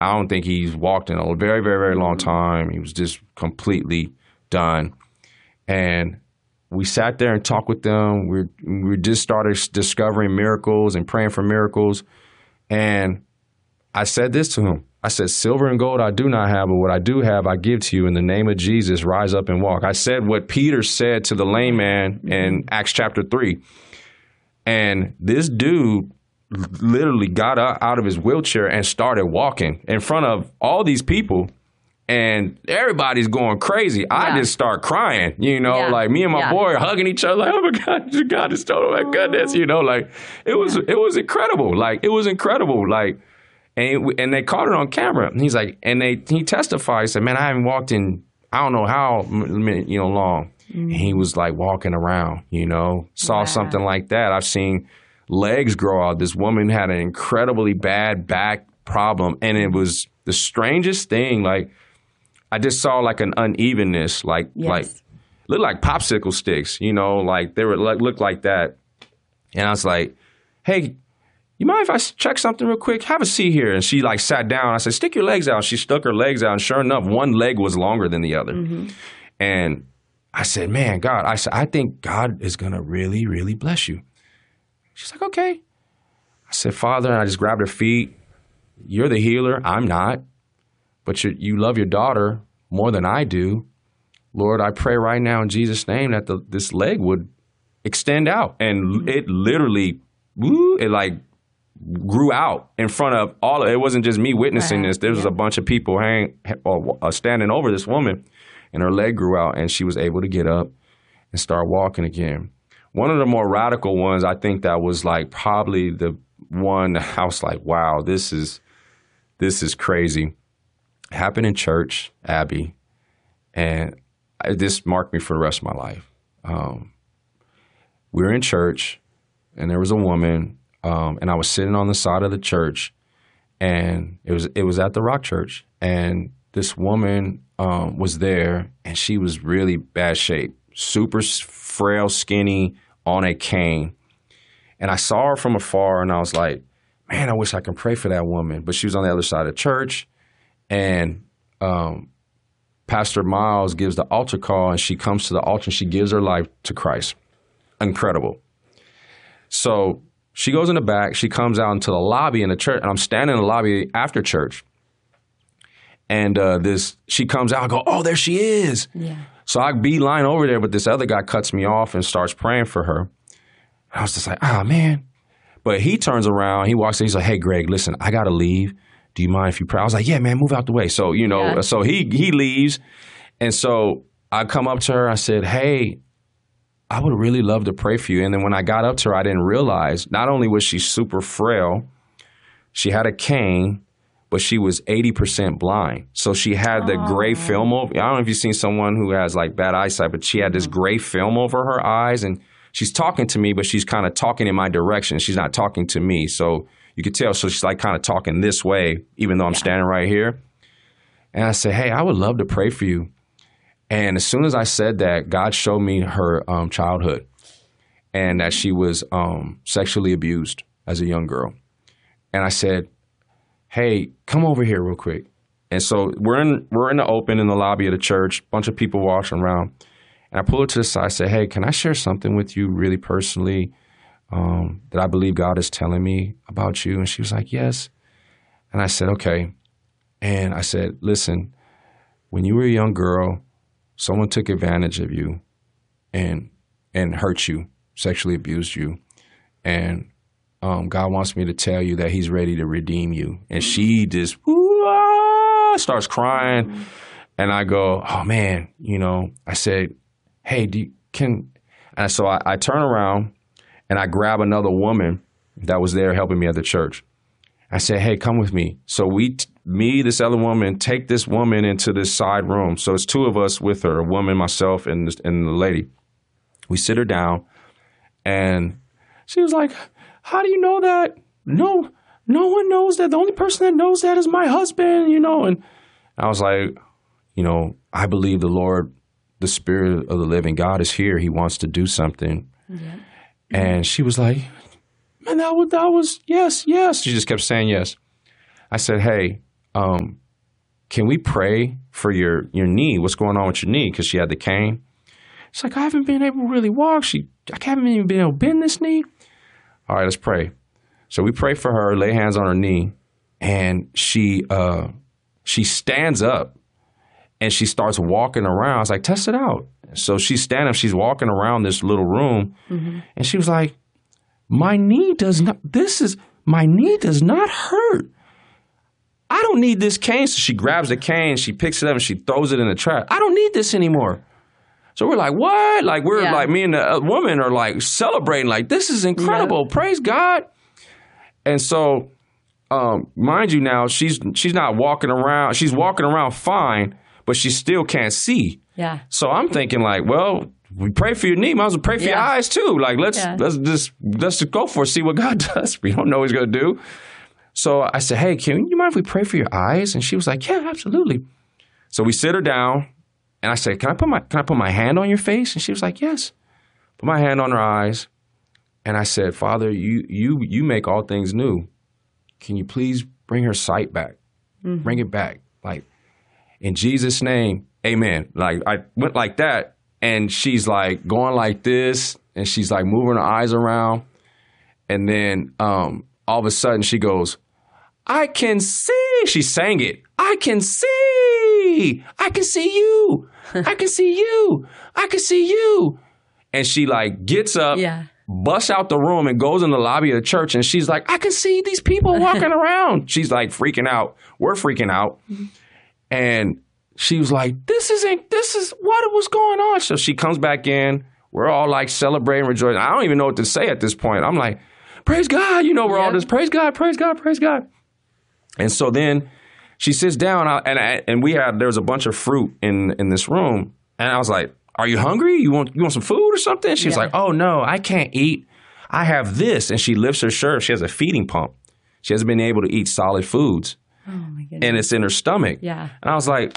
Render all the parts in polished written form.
I don't think he's walked in a very, very, very long time. He was just completely done. And we sat there and talked with them. We just started discovering miracles and praying for miracles. And I said this to him. I said, silver and gold I do not have, but what I do have, I give to you. In the name of Jesus, rise up and walk. I said what Peter said to the lame man in Acts chapter 3. And this dude literally got out of his wheelchair and started walking in front of all these people. And everybody's going crazy. I just start crying, like me and my boy are hugging each other. Like, oh my God, God is so, oh my goodness, like it was incredible. Like, it was incredible. Like, and they caught it on camera. And he's like, he testified, he said, man, I haven't walked in, I don't know how, long. And he was like walking around, saw something like that. I've seen legs grow out. This woman had an incredibly bad back problem. And it was the strangest thing. Like, I just saw like an unevenness, like looked like popsicle sticks, like they were looked like that. And I was like, hey, you mind if I check something real quick? Have a seat here. And she like sat down. I said, stick your legs out. She stuck her legs out. And sure enough, one leg was longer than the other. And I said, man, God, I think God is going to really, really bless you. She's like, okay. I said, Father, and I just grabbed her feet. You're the healer. I'm not. But you love your daughter more than I do. Lord, I pray right now in Jesus' name that this leg would extend out. And it literally, it like grew out in front of all. It wasn't just me witnessing this. There was a bunch of people standing over this woman, and her leg grew out, and she was able to get up and start walking again. One of the more radical ones, I think that was like probably the one I was like, wow, this is crazy. Happened in church, Abby, and this marked me for the rest of my life. We were in church, and there was a woman, and I was sitting on the side of the church, and it was at the Rock Church, and this woman was there, and she was really bad shape, super frail, skinny, on a cane. And I saw her from afar, and I was like, man, I wish I could pray for that woman. But she was on the other side of church. And Pastor Miles gives the altar call, and she comes to the altar, and she gives her life to Christ. Incredible. So she goes in the back. She comes out into the lobby in the church, and I'm standing in the lobby after church. And she comes out. I go, oh, there she is. Yeah. So I beeline over there, but this other guy cuts me off and starts praying for her. I was just like, oh, man. But he turns around. He walks in. He's like, hey, Greg, listen, I got to leave. Do you mind if you pray? I was like, yeah, man, move out the way. So, so he leaves. And so I come up to her. I said, hey, I would really love to pray for you. And then when I got up to her, I didn't realize not only was she super frail, she had a cane, but she was 80% blind. So she had the gray film over. I don't know if you've seen someone who has like bad eyesight, but she had this gray film over her eyes. And she's talking to me, but she's kind of talking in my direction. She's not talking to me. So you could tell. So she's like kind of talking this way, even though I'm standing right here. And I said, hey, I would love to pray for you. And as soon as I said that, God showed me her childhood and that she was sexually abused as a young girl. And I said, hey, come over here real quick. And so we're in the open in the lobby of the church, bunch of people walking around. And I pull her to the side. I say, hey, can I share something with you really personally that I believe God is telling me about you? And she was like, yes. And I said, okay. And I said, listen, when you were a young girl, someone took advantage of you and hurt you, sexually abused you. And God wants me to tell you that he's ready to redeem you. And she just starts crying. And I go, oh, man, I said, hey, and so I turn around and I grab another woman that was there helping me at the church. I said, hey, come with me. So this other woman, take this woman into this side room. So it's two of us with her, a woman, myself, and the lady. We sit her down, and she was like, how do you know that? No one knows that. The only person that knows that is my husband, And I was like, I believe the Lord, the Spirit of the living God is here. He wants to do something. Yeah. And she was like, man, that was yes. She just kept saying yes. I said, hey, can we pray for your knee? What's going on with your knee? Because she had the cane. She's like, I haven't been able to really walk. I haven't even been able to bend this knee. All right, let's pray. So we pray for her, lay hands on her knee, and she stands up and she starts walking around. I was like, test it out. So she's standing up, she's walking around this little room, and she was like, my knee does not hurt. I don't need this cane. So she grabs the cane, she picks it up, and she throws it in the trash. I don't need this anymore. So we're like, what? Like, we're like, me and the woman are like celebrating, like, this is incredible. Yeah. Praise God. And so, mind you now, she's not walking around. She's walking around fine, but she still can't see. Yeah. So I'm thinking like, well, we pray for your knee. Might as well pray for your eyes too. Like, let's just go for it. See what God does. We don't know what he's going to do. So I said, hey, can you mind if we pray for your eyes? And she was like, yeah, absolutely. So we sit her down. And I said, can I put my hand on your face? And she was like, yes. Put my hand on her eyes. And I said, Father, you make all things new. Can you please bring her sight back? Mm-hmm. Bring it back. Like, in Jesus' name, amen. Like, I went like that. And she's like going like this. And she's like moving her eyes around. And then all of a sudden she goes, I can see. She sang it. I can see. I can see you. I can see you. I can see you. And she like gets up, busts out the room and goes in the lobby of the church. And she's like, I can see these people walking around. She's like freaking out. We're freaking out. And she was like, this is what was going on. So she comes back in. We're all like celebrating, rejoicing. I don't even know what to say at this point. I'm like, praise God. You know, we're all just praise God, praise God, praise God. And so then she sits down, and there was a bunch of fruit in this room, and I was like, "Are you hungry? You want some food or something?" She was like, "Oh no, I can't eat. I have this." And she lifts her shirt. She has a feeding pump. She hasn't been able to eat solid foods, and it's in her stomach. Yeah. And I was like,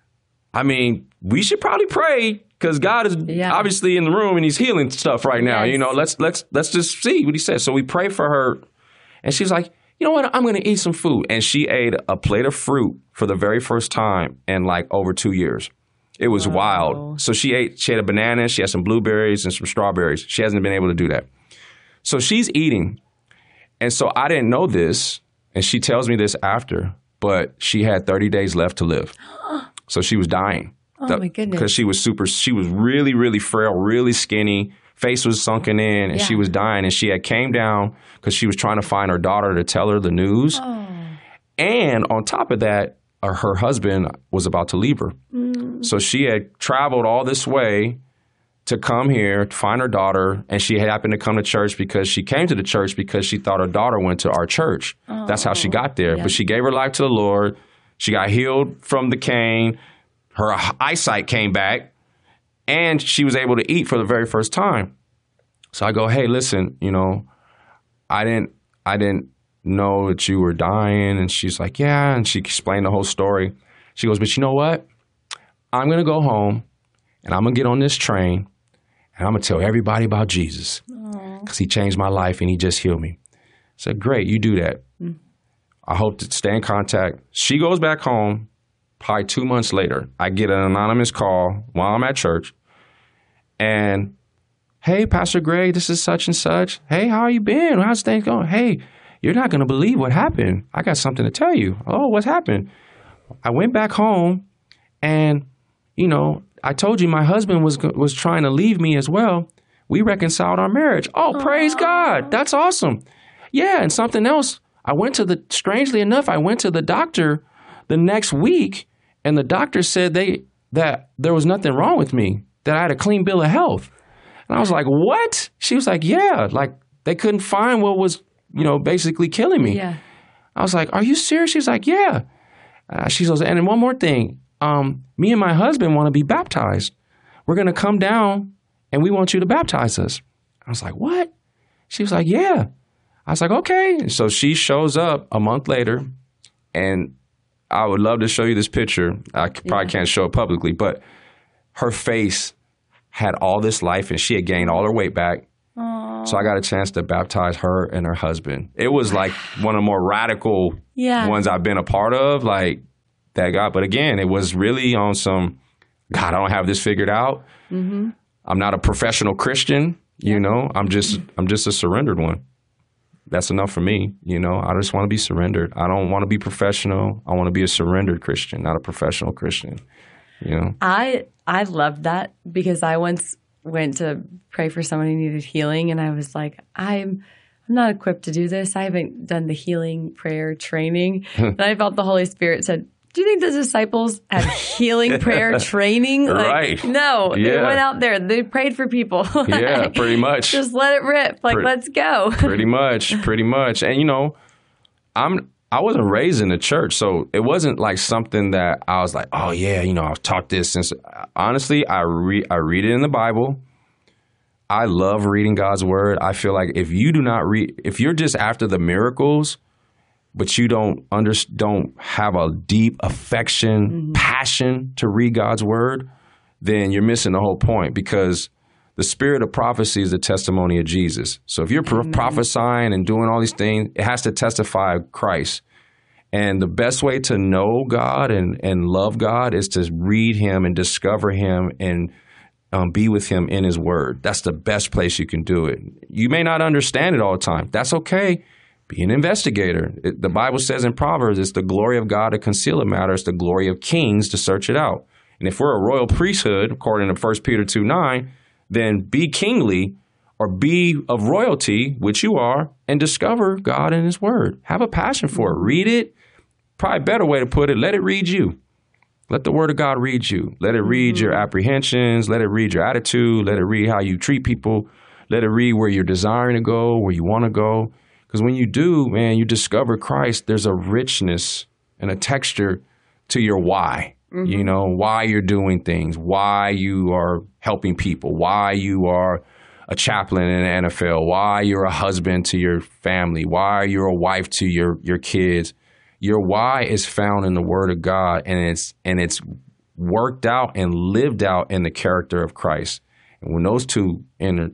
I mean, we should probably pray because God is obviously in the room and He's healing stuff right now. Yes. You know, let's just see what He says. So we pray for her, and she's like, you know what? I'm going to eat some food. And she ate a plate of fruit for the very first time in like over 2 years. It was wild. So she ate a banana, she had some blueberries and some strawberries. She hasn't been able to do that. So she's eating. And so I didn't know this. And she tells me this after, but she had 30 days left to live. So she was dying. Oh my goodness. Because she was really, really frail, really skinny. Face was sunken in, and she was dying. And she had came down because she was trying to find her daughter to tell her the news. Oh. And on top of that, her husband was about to leave her. Mm. So she had traveled all this way to come here to find her daughter. And she happened to come to church because she came to the church because she thought her daughter went to our church. Oh. That's how she got there. Yeah. But she gave her life to the Lord. She got healed from the cane. Her eyesight came back. And she was able to eat for the very first time. So I go, hey, listen, you know, I didn't know that you were dying. And she's like, yeah. And she explained the whole story. She goes, but you know what? I'm going to go home and I'm going to get on this train and I'm going to tell everybody about Jesus because He changed my life and He just healed me. I said, great, you do that. Mm. I hope to stay in contact. She goes back home. Probably 2 months later, I get an anonymous call while I'm at church. And, hey, Pastor Greg, this is such and such. Hey, how you been? How's things going? Hey, you're not going to believe what happened. I got something to tell you. Oh, what's happened? I went back home and, you know, I told you my husband was trying to leave me as well. We reconciled our marriage. Oh, praise God. That's awesome. Yeah, and something else. Strangely enough, I went to the doctor the next week. And the doctor said that there was nothing wrong with me, that I had a clean bill of health. And I was like, what? She was like, yeah, like they couldn't find what was, you know, basically killing me. Yeah. I was like, are you serious? She's like, yeah. She goes, and then one more thing. Me and my husband want to be baptized. We're going to come down and we want you to baptize us. I was like, what? She was like, yeah. I was like, okay. And so she shows up a month later, and I would love to show you this picture. I probably can't show it publicly, but her face had all this life and she had gained all her weight back. Aww. So I got a chance to baptize her and her husband. It was like one of the more radical ones I've been a part of, like that guy. But again, it was really on some, God, I don't have this figured out. Mm-hmm. I'm not a professional Christian, you know. I'm just a surrendered one. That's enough for me, you know. I just want to be surrendered. I don't want to be professional. I want to be a surrendered Christian, not a professional Christian, you know. I love that because I once went to pray for someone who needed healing, and I was like, I'm not equipped to do this. I haven't done the healing prayer training. And I felt the Holy Spirit said, do you think the disciples had healing prayer training? Like, right. No, they went out there. They prayed for people. Yeah, pretty much. Just let it rip. Like, let's go. Pretty much. And, you know, I wasn't raised in the church, so it wasn't like something that I was like, oh, yeah, you know, I've taught this since. Honestly, I read it in the Bible. I love reading God's word. I feel like if you do not read, if you're just after the miracles, but you don't have a deep affection, passion to read God's word, then you're missing the whole point, because the spirit of prophecy is the testimony of Jesus. So if you're prophesying and doing all these things, it has to testify of Christ. And the best way to know God and love God is to read him and discover him and be with him in his word. That's the best place you can do it. You may not understand it all the time. That's okay. Be an investigator. The Bible says in Proverbs, it's the glory of God to conceal a matter. It's the glory of kings to search it out. And if we're a royal priesthood, according to 1 Peter 2:9, then be kingly or be of royalty, which you are, and discover God in his word. Have a passion for it. Read it. Probably a better way to put it, let it read you. Let the word of God read you. Let it read your apprehensions. Let it read your attitude. Let it read how you treat people. Let it read where you're desiring to go, where you want to go. Because when you do, man, you discover Christ, there's a richness and a texture to your why. You know, why you're doing things, why you are helping people, why you are a chaplain in the NFL, why you're a husband to your family, why you're a wife to your kids. Your why is found in the Word of God, and it's worked out and lived out in the character of Christ. And when those two,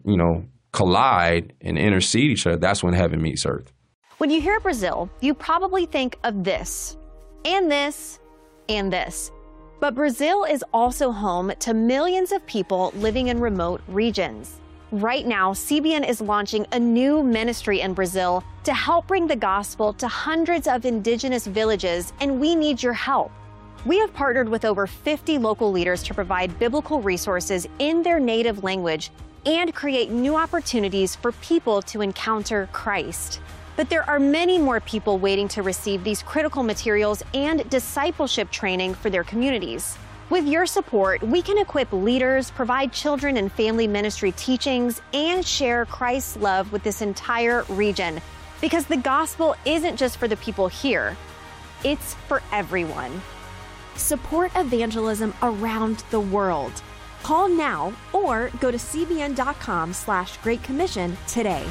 collide and intercede each other, that's when heaven meets earth. When you hear Brazil, you probably think of this, and this, and this. But Brazil is also home to millions of people living in remote regions. Right now, CBN is launching a new ministry in Brazil to help bring the gospel to hundreds of indigenous villages, and we need your help. We have partnered with over 50 local leaders to provide biblical resources in their native language and create new opportunities for people to encounter Christ. But there are many more people waiting to receive these critical materials and discipleship training for their communities. With your support, we can equip leaders, provide children and family ministry teachings, and share Christ's love with this entire region. Because the gospel isn't just for the people here, it's for everyone. Support evangelism around the world. Call now or go to cbn.com/Great Commission today.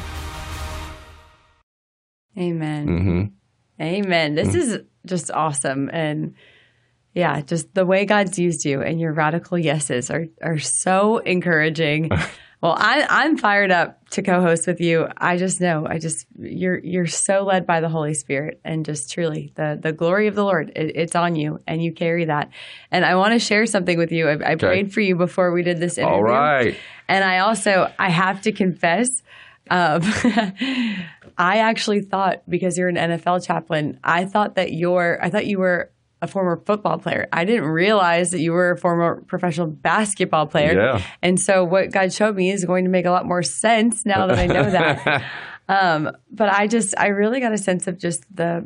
Amen. Amen. This is just awesome. And yeah, just the way God's used you and your radical yeses are so encouraging. Well, I'm fired up to co-host with you. I just know, you're so led by the Holy Spirit, and just truly the glory of the Lord, it's on you, and you carry that. And I want to share something with you. I prayed for you before we did this interview. All right. And I have to confess, I actually thought, because you're an NFL chaplain, I thought you were a former football player. I didn't realize that you were a former professional basketball player. Yeah. And so what God showed me is going to make a lot more sense now that I know that. But I really got a sense of just the,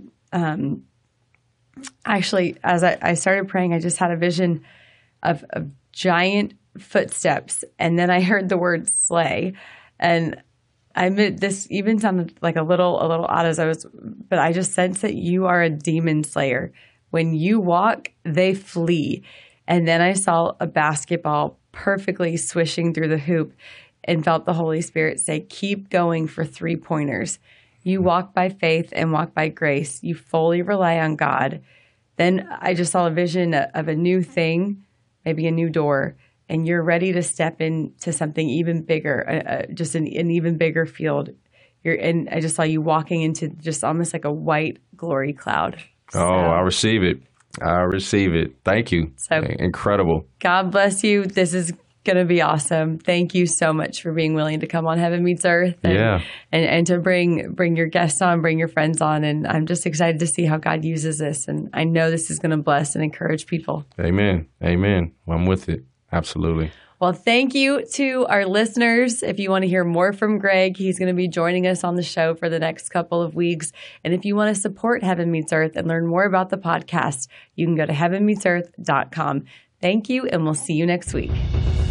actually, as I started praying, I just had a vision of giant footsteps. And then I heard the word slay. And I admit this even sounded like a little odd but I just sense that you are a demon slayer. When you walk, they flee. And then I saw a basketball perfectly swishing through the hoop and felt the Holy Spirit say, keep going for 3-pointers. You walk by faith and walk by grace. You fully rely on God. Then I just saw a vision of a new thing, maybe a new door. and you're ready to step into something even bigger, just an even bigger field. And I just saw you walking into just almost like a white glory cloud. So, I receive it. I receive it. Thank you. So incredible. God bless you. This is going to be awesome. Thank you so much for being willing to come on Heaven Meets Earth and to bring your guests on, bring your friends on. And I'm just excited to see how God uses this. And I know this is going to bless and encourage people. Amen. Amen. I'm with it. Absolutely. Well, thank you to our listeners. If you want to hear more from Greg, he's going to be joining us on the show for the next couple of weeks. And if you want to support Heaven Meets Earth and learn more about the podcast, you can go to heavenmeetsearth.com. Thank you, and we'll see you next week.